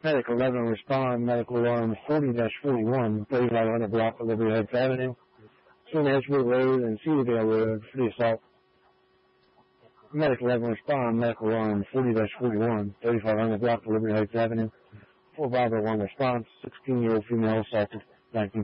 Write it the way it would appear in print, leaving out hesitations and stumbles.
Medic 11 respond, medical alarm 40-41, 3500 block of Liberty Heights Avenue, between Edgewood Road and Cedarville Road for the assault. Medic 11 respond, medical alarm 40-41, 3500 block of Liberty Heights Avenue, 451 response, 16-year-old female assaulted, 19